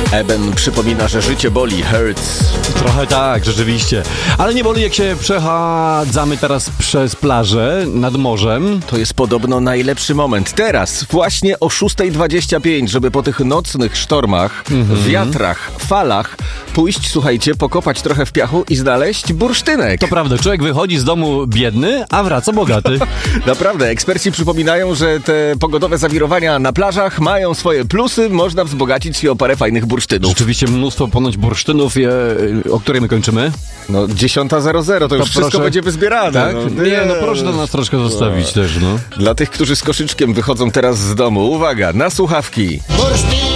Eben przypomina, że życie boli, hurts. Trochę tak, rzeczywiście. Ale nie boli, jak się przechadzamy teraz przez plażę nad morzem. To jest podobno najlepszy moment. Teraz, właśnie o 6:25, żeby po tych nocnych sztormach, wiatrach, falach pójść, słuchajcie, pokopać trochę w piachu i znaleźć bursztynek. To prawda, człowiek wychodzi z domu biedny, a wraca bogaty. Naprawdę, eksperci przypominają, że te pogodowe zawirowania na plażach mają swoje plusy, można wzbogacić się o parę fajnych bursztynów. Rzeczywiście mnóstwo ponoć bursztynów, o której my kończymy. No 10:00, to już wszystko proszę. będzie wyzbierane. Tak? No, Nie, no proszę do nas troszkę zostawić też, no. Dla tych, którzy z koszyczkiem wychodzą teraz z domu, uwaga, na słuchawki. Bursztyn